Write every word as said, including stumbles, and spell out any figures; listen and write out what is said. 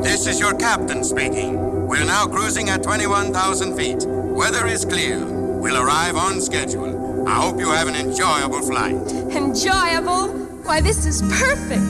This is your captain speaking. We're now cruising at twenty-one thousand feet. Weather is clear. We'll arrive on schedule. I hope you have an enjoyable flight. Enjoyable? Why, this is perfect.